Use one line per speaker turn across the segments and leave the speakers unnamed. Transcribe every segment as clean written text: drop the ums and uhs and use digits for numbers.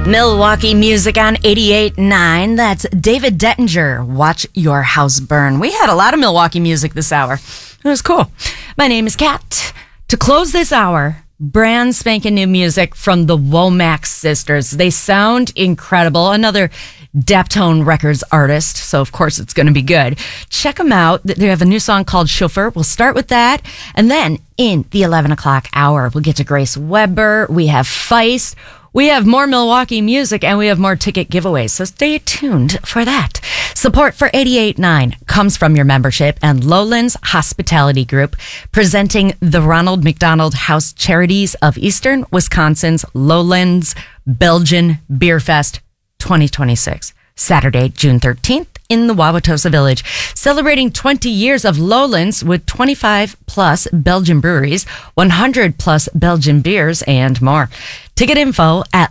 Milwaukee music on 88.9. That's David Dettinger. Watch Your House Burn. We had a lot of Milwaukee music this hour. It was cool. My name is Kat. To close this hour, brand spanking new music from the Womack sisters. They sound incredible. Another Daptone Records artist, so of course it's going to be good. Check them out. They have a new song called Chauffeur. We'll start with that. And then in the 11 o'clock hour, we'll get to Grace Weber. We have Feist. We have more Milwaukee music, and we have more ticket giveaways, so stay tuned for that. Support for 88.9 comes from your membership and Lowlands Hospitality Group, presenting the Ronald McDonald House Charities of Eastern Wisconsin's Lowlands Belgian Beer Fest 2026, Saturday, June 13th. In the Wauwatosa Village, celebrating 20 years of Lowlands with 25 plus Belgian breweries, 100 plus Belgian beers, and more. Ticket info at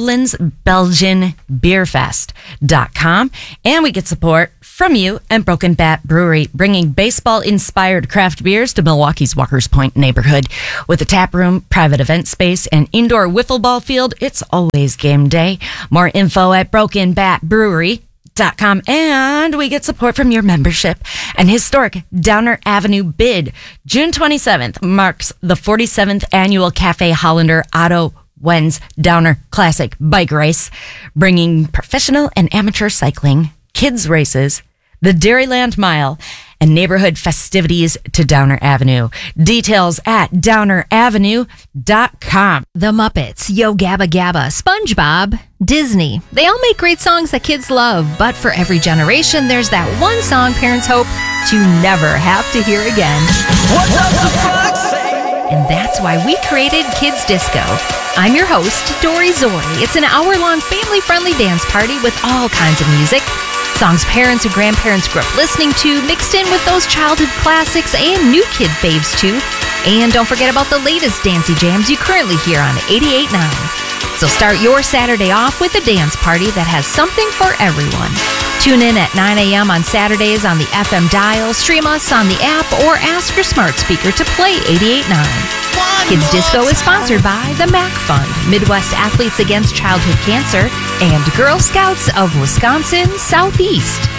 lowlandsbelgianbeerfest.com. And we get support from you and Broken Bat Brewery, bringing baseball-inspired craft beers to Milwaukee's Walker's Point neighborhood. With a tap room, private event space, and indoor wiffle ball field, it's always game day. More info at brokenbatbrewery.com. And we get support from your membership. An historic Downer Avenue bid. June 27th marks the 47th annual Cafe Hollander Otto Wenz Downer Classic Bike Race, bringing professional and amateur cycling, kids races, the Dairyland Mile, and neighborhood festivities to Downer Avenue. Details at downeravenue.com.
The Muppets, Yo Gabba Gabba, SpongeBob, Disney. They all make great songs that kids love, but for every generation, there's that one song parents hope to never have to hear again.
What does the fox say?
And that's why we created Kids Disco. I'm your host, Dory Zori. It's an hour-long family-friendly dance party with all kinds of music. Songs parents and grandparents grew up listening to, mixed in with those childhood classics and new kid faves too. And don't forget about the latest dancey jams you currently hear on 88.9. So start your Saturday off with a dance party that has something for everyone. Tune in at 9 a.m. on Saturdays on the FM dial, stream us on the app, or ask your smart speaker to play 88.9. Kids Disco is sponsored by the MAC Fund, Midwest Athletes Against Childhood Cancer, and Girl Scouts of Wisconsin Southeast.